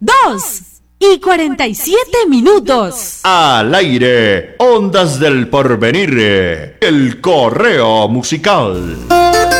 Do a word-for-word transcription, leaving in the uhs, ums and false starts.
dos y cuarenta y siete minutos. Al aire, Ondas del Porvenir, el correo musical.